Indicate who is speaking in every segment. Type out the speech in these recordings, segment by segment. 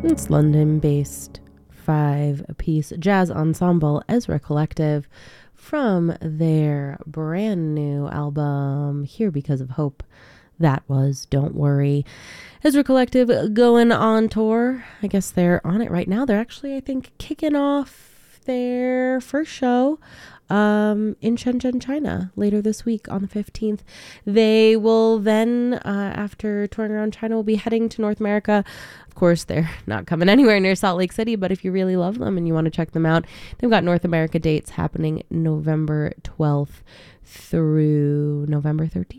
Speaker 1: It's London-based five-piece jazz ensemble Ezra Collective from their brand new album Here Because of Hope. That was Don't Worry. Ezra Collective going on tour. I guess they're on it right now. They're actually, I think, kicking off their first show in Shenzhen, China later this week on the 15th. They will then, after touring around China, will be heading to North America. Of course, they're not coming anywhere near Salt Lake City, but if you really love them and you want to check them out, they've got North America dates happening November 12th through November 13th.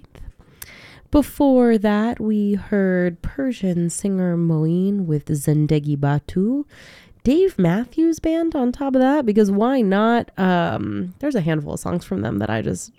Speaker 1: Before that, we heard Persian singer Moeen with Zindagi Batu. Dave Matthews Band on top of that, because why not? There's a handful of songs from them that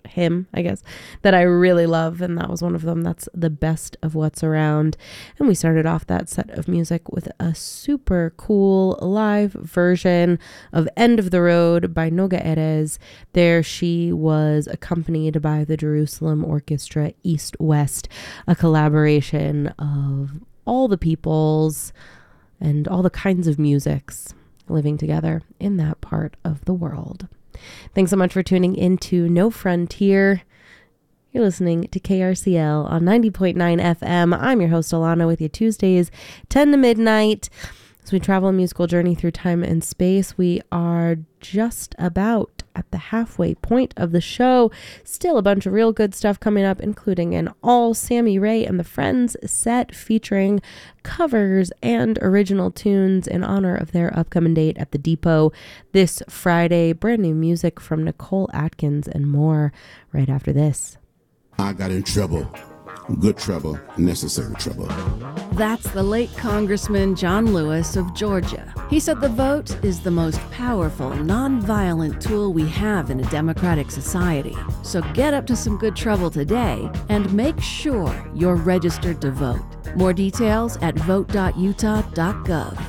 Speaker 1: that I really love, and that was one of them. That's the best of what's around. And we started off that set of music with a super cool live version of End of the Road by Noga Erez. There she was accompanied by the Jerusalem Orchestra East West, a collaboration of all the peoples and all the kinds of musics living together in that part of the world. Thanks so much for tuning into No Frontier. You're listening to KRCL on 90.9 FM. I'm your host, Alana, with you Tuesdays, 10 to midnight. As we travel a musical journey through time and space, we are just about at the halfway point of the show. Still a bunch of real good stuff coming up, including an all Sammy Ray and the Friends set featuring covers and original tunes in honor of their upcoming date at the Depot this Friday. Brand new music from Nicole Atkins and more right after this.
Speaker 2: I got in trouble. Good trouble, necessary trouble.
Speaker 3: That's the late Congressman John Lewis of Georgia. He said the vote is the most powerful, nonviolent tool we have in a democratic society. So get up to some good trouble today and make sure you're registered to vote. More details at vote.utah.gov.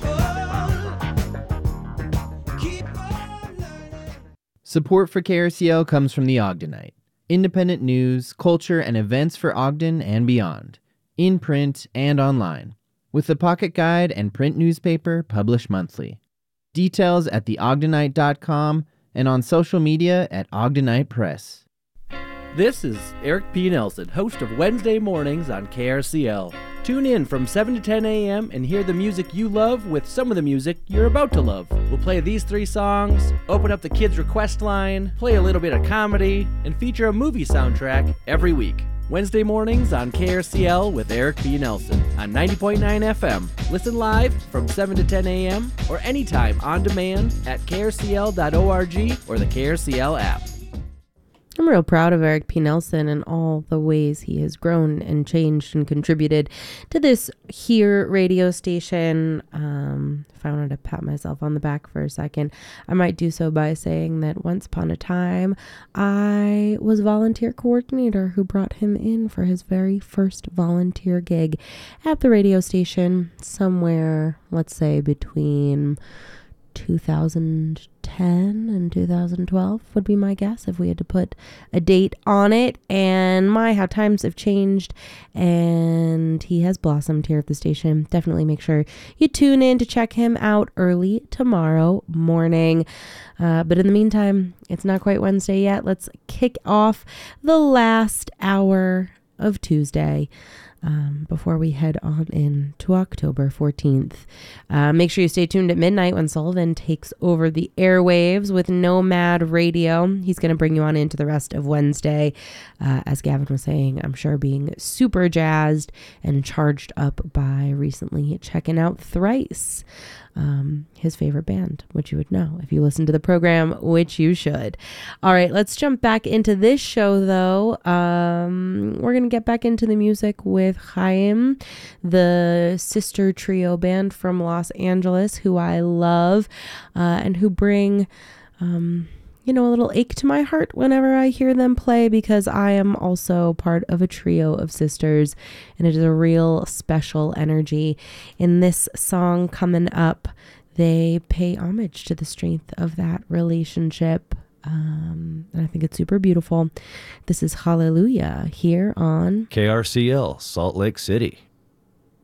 Speaker 4: Support for KRCL comes from the Ogdenite. Independent news, culture, and events for Ogden and beyond, in print and online, with the Pocket Guide and print newspaper published monthly. Details at theogdenite.com and on social media at Ogdenite Press.
Speaker 5: This is Eric P. Nelson, host of Wednesday Mornings on KRCL. Tune in from 7 to 10 a.m. and hear the music you love with some of the music you're about to love. We'll play these 3 songs, open up the kids' request line, play a little bit of comedy, and feature a movie soundtrack every week. Wednesday Mornings on KRCL with Eric P. Nelson on 90.9 FM. Listen live from 7 to 10 a.m. or anytime on demand at krcl.org or the KRCL app.
Speaker 1: I'm real proud of Eric P. Nelson and all the ways he has grown and changed and contributed to this here radio station. If I wanted to pat myself on the back for a second, I might do so by saying that once upon a time, I was volunteer coordinator who brought him in for his very first volunteer gig at the radio station somewhere, let's say, between 2010 and 2012 would be my guess if we had to put a date on it. And how times have changed, and he has blossomed here at the station. Definitely make sure you tune in to check him out early tomorrow morning. But in the meantime, it's not quite Wednesday yet. Let's kick off the last hour of Tuesday before we head on in to October 14th. Make sure you stay tuned at midnight when Sullivan takes over the airwaves with Nomad Radio. He's going to bring you on into the rest of Wednesday. As Gavin was saying, I'm sure being super jazzed and charged up by recently checking out Thrice. His favorite band, which you would know if you listen to the program, which you should. All right, let's jump back into this show, though. We're going to get back into the music with Chaim, the sister trio band from Los Angeles, who I love, and who bring a little ache to my heart whenever I hear them play, because I am also part of a trio of sisters, and it is a real special energy. In this song coming up, they pay homage to the strength of that relationship, and I think it's super beautiful. This is Hallelujah here on
Speaker 6: KRCL, Salt Lake City.